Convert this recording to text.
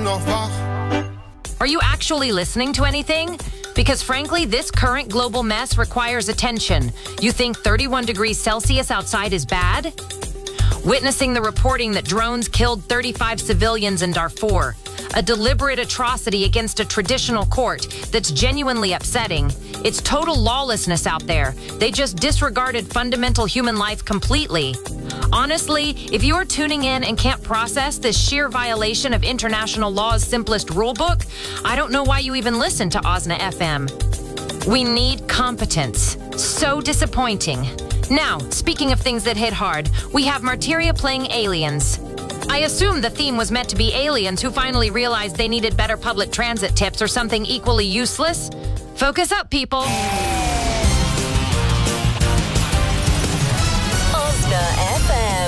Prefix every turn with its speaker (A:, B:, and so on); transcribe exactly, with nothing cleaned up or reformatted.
A: noch wach.
B: Are you actually listening to anything? Because frankly, this current global mess requires attention. You think thirty-one degrees Celsius outside is bad? Witnessing the reporting that drones killed thirty-five civilians in Darfur, a deliberate atrocity against a traditional court that's genuinely upsetting. It's total lawlessness out there. They just disregarded fundamental human life completely. Honestly, if you are tuning in and can't process this sheer violation of international law's simplest rulebook, I don't know why you even listen to Osna F M. We need competence. So disappointing. Now, speaking of things that hit hard, we have Martyria playing aliens. I assume the theme was meant to be aliens who finally realized they needed better public transit tips or something equally useless. Focus up, people.
C: Osna F M.